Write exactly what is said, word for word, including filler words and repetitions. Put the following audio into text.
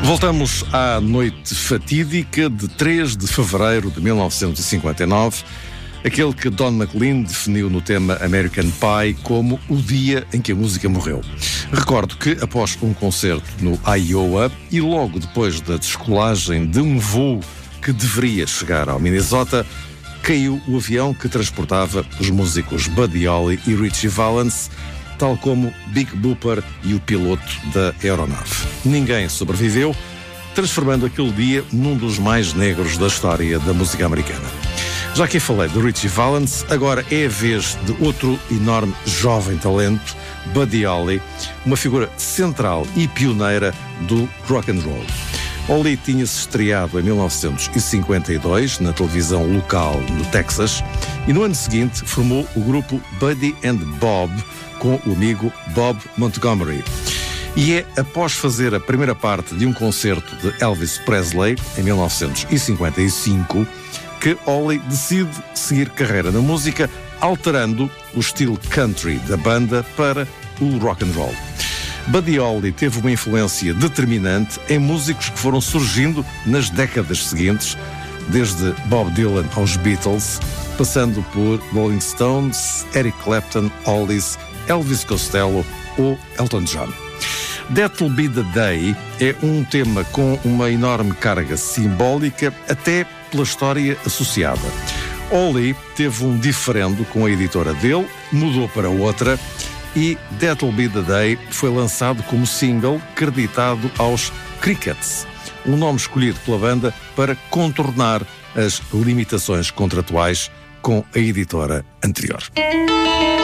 Voltamos à noite fatídica de três de fevereiro de mil novecentos e cinquenta e nove, aquele que Don McLean definiu no tema American Pie como o dia em que a música morreu. Recordo que, após um concerto no Iowa e logo depois da descolagem de um voo que deveria chegar ao Minnesota, caiu o avião que transportava os músicos Buddy Holly e Ritchie Valens, tal como Big Bopper e o piloto da aeronave. Ninguém sobreviveu, transformando aquele dia num dos mais negros da história da música americana. Já aqui falei de Ritchie Valens, agora é a vez de outro enorme jovem talento, Buddy Holly, uma figura central e pioneira do rock and roll. Holly tinha-se estreado em mil novecentos e cinquenta e dois na televisão local no Texas e no ano seguinte formou o grupo Buddy and Bob com o amigo Bob Montgomery. E é após fazer a primeira parte de um concerto de Elvis Presley, em mil novecentos e cinquenta e cinco, que Holly decide seguir carreira na música, alterando o estilo country da banda para o rock and roll. Buddy Holly teve uma influência determinante em músicos que foram surgindo nas décadas seguintes, desde Bob Dylan aos Beatles, passando por Rolling Stones, Eric Clapton, Hollies, Elvis Costello ou Elton John. That'll Be the Day é um tema com uma enorme carga simbólica, até pela história associada. Holly teve um diferendo com a editora dele, mudou para outra e That'll Be the Day foi lançado como single creditado aos Crickets, um nome escolhido pela banda para contornar as limitações contratuais com a editora anterior.